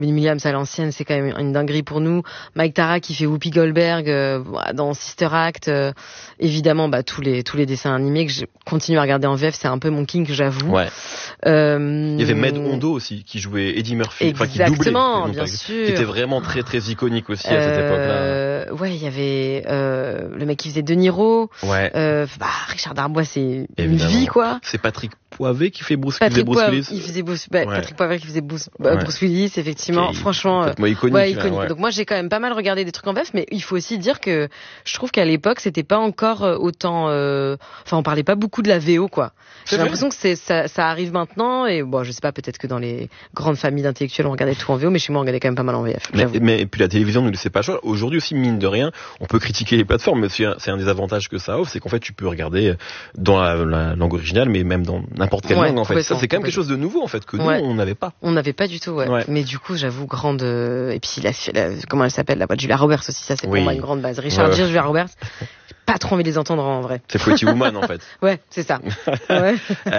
Robin Williams à l'ancienne, c'est quand même une dinguerie pour nous. Mike Tara qui fait Whoopi Goldberg dans Sister Act. Évidemment, tous les dessins animés que je continue à regarder en VF, c'est un peu mon kink, j'avoue. Ouais. Il y avait Med Hondo aussi qui jouait Eddie Murphy, exactement, qui doublait, bien sûr, qui était vraiment très très iconique aussi à cette époque-là. Ouais, il y avait le mec qui faisait De Niro. Ouais. Richard Darbois, c'est évidemment une vie quoi. C'est Patrick Poivet qui fait Bruce Willis. Patrick Poivet qui faisait Bruce Willis, effectivement. Okay. Franchement, iconique. Ouais. Donc moi j'ai quand même pas mal regardé des trucs en VF, mais il faut aussi dire que je trouve qu'à l'époque c'était pas encore autant. Enfin, on parlait pas beaucoup de la VO quoi. J'ai l'impression que ça arrive maintenant et bon, je sais pas, peut-être que dans les grandes familles d'intellectuels on regardait tout en VO, mais chez moi on regardait quand même pas mal en VF. Mais puis la télévision ne nous laissait pas le choix. Aujourd'hui aussi, mine de rien, on peut critiquer les plateformes, mais c'est un des avantages que ça offre, c'est qu'en fait tu peux regarder dans la langue originale, mais même dans n'importe quelle langue en fait. Ça c'est quand même quelque chose de nouveau en fait que nous on n'avait pas. On n'avait pas du tout, ouais. Mais du coup, j'avoue, grande et puis comment elle s'appelle, la voix de Julia Roberts aussi, ça c'est pour moi une grande base. Richard Gere, Julia Roberts. Pas trop envie de les entendre en vrai. C'est Pretty Woman en fait. Ouais, c'est ça. Ouais.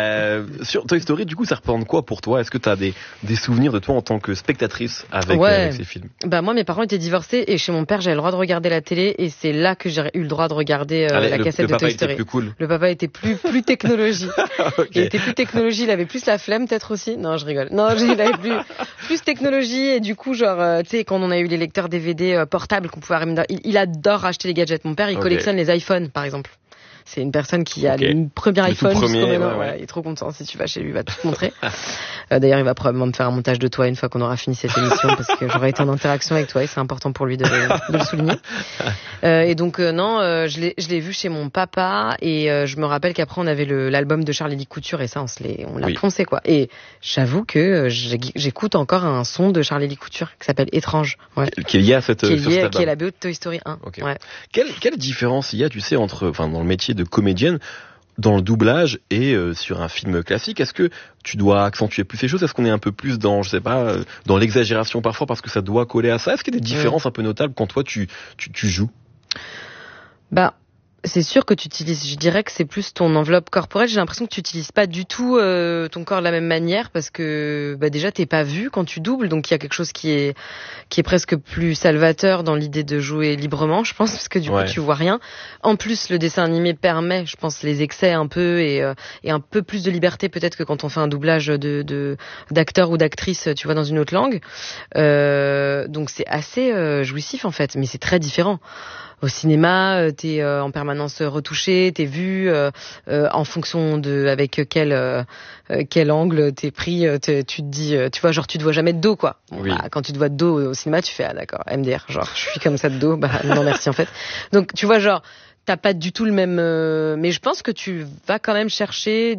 Sur Toy Story, du coup, ça représente quoi pour toi ? Est-ce que tu as des souvenirs de toi en tant que spectatrice avec ces films ? Moi, mes parents étaient divorcés et chez mon père, j'avais le droit de regarder la télé et c'est là que j'ai eu le droit de regarder la cassette de Toy Story. Le papa était plus cool. Le papa était plus technologie. Okay. Il était plus technologie, il avait plus la flemme peut-être aussi. Non, je rigole. Non, il avait plus technologie et du coup, genre, tu sais, quand on a eu les lecteurs DVD portables qu'on pouvait ramener, il adore acheter les gadgets. Mon père, il collectionne les iPhones, par exemple. C'est une personne qui a le premier iPhone jusqu'au maintenant. Ouais. Il est trop content. Si tu vas chez lui, il va tout te montrer. D'ailleurs, il va probablement me faire un montage de toi une fois qu'on aura fini cette émission parce que j'aurai été en interaction avec toi et c'est important pour lui de le souligner. Et donc, je l'ai vu chez mon papa et je me rappelle qu'après, on avait l'album de Charlie Couture et ça, on l'a poncé, quoi. Et j'avoue que j'écoute encore un son de Charlie Couture qui s'appelle Étrange. Ouais. Qui est lié à qui est la BO de Toy Story 1. Okay. Ouais. Quelle différence il y a, tu sais, dans le métier de comédienne, dans le doublage et sur un film classique? Est-ce que tu dois accentuer plus ces choses? Est-ce qu'on est un peu plus dans, je sais pas, dans l'exagération parfois parce que ça doit coller à ça? Est-ce qu'il y a des différences un peu notables quand toi tu joues? C'est sûr que tu utilises, je dirais que c'est plus ton enveloppe corporelle. J'ai l'impression que tu utilises pas du tout ton corps de la même manière parce que déjà t'es pas vu quand tu doubles, donc il y a quelque chose qui est presque plus salvateur dans l'idée de jouer librement, je pense, parce que du coup tu vois rien. En plus, le dessin animé permet, je pense, les excès un peu et un peu plus de liberté peut-être que quand on fait un doublage d'acteur ou d'actrice, tu vois, dans une autre langue. Donc c'est assez jouissif en fait, mais c'est très différent. Au cinéma, t'es en permanence retouché, t'es vu en fonction de avec quel angle t'es pris. Tu te dis, tu vois, genre tu te vois jamais de dos, quoi. Quand tu te vois de dos au cinéma, tu fais d'accord, MDR, genre je suis comme ça de dos, non merci en fait. Donc tu vois, genre t'as pas du tout le même. Mais je pense que tu vas quand même chercher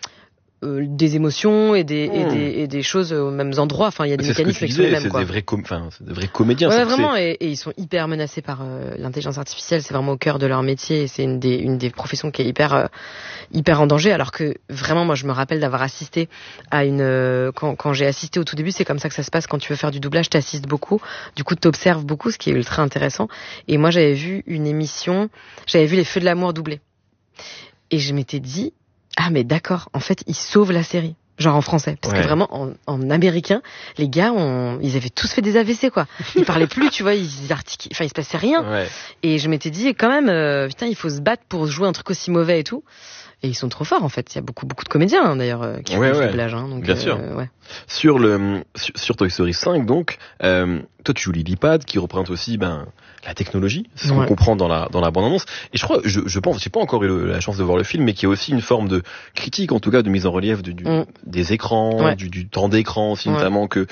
des émotions et des choses aux mêmes endroits. Enfin, il y a des mécanismes qui sont les mêmes. C'est des vrais comédiens. Ouais, vraiment. Et ils sont hyper menacés par l'intelligence artificielle. C'est vraiment au cœur de leur métier. Et c'est une des professions qui est hyper en danger. Alors que vraiment, moi, je me rappelle d'avoir assisté à quand j'ai assisté au tout début, c'est comme ça que ça se passe quand tu veux faire du doublage. T'assistes beaucoup. Du coup, t'observes beaucoup, ce qui est ultra intéressant. Et moi, j'avais vu une émission. J'avais vu Les Feux de l'amour doublés. Et je m'étais dit, ah mais d'accord, en fait ils sauvent la série, genre en français, parce que vraiment en américain, les gars ils avaient tous fait des AVC quoi, ils parlaient plus, tu vois, il se passait rien, et je m'étais dit quand même, putain il faut se battre pour jouer un truc aussi mauvais et tout. Et ils sont trop forts en fait. Il y a beaucoup de comédiens d'ailleurs qui font du doublage. Donc, bien sûr. Sur Toy Story 5 donc, toi tu joues Lily-Pad qui représente aussi la technologie, c'est ce qu'on comprend dans la bande-annonce. Et je crois, je pense, j'ai pas encore eu la chance de voir le film, mais qu'il y a aussi une forme de critique, en tout cas de mise en relief des écrans, du temps d'écran aussi notamment que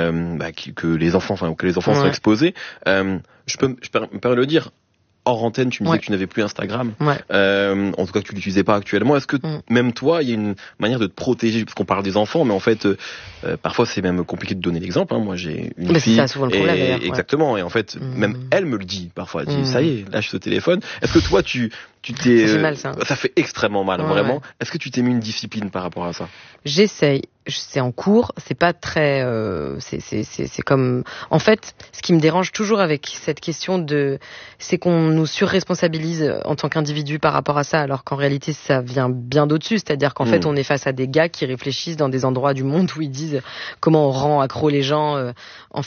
les enfants sont exposés. Je peux me permettre de le dire. Hors antenne, tu me disais que tu n'avais plus Instagram. En tout cas, que tu l'utilisais pas actuellement. Est-ce que même toi, il y a une manière de te protéger, parce qu'on parle des enfants, mais en fait, parfois c'est même compliqué de donner l'exemple. Moi, j'ai une fille. C'est ça, souvent le problème. Exactement. Et en fait, même elle me le dit parfois. Elle dit, ça y est, lâche ce téléphone. Est-ce que toi, tu Tu t'es, ça fait mal, ça. Ça fait extrêmement mal, vraiment. Ouais. Est-ce que tu t'es mis une discipline par rapport à ça? J'essaye. C'est en cours. C'est pas très. C'est comme. En fait, ce qui me dérange toujours avec cette question c'est qu'on nous surresponsabilise en tant qu'individu par rapport à ça, alors qu'en réalité, ça vient bien d'au-dessus. C'est-à-dire qu'en fait, on est face à des gars qui réfléchissent dans des endroits du monde où ils disent comment on rend accro les gens. En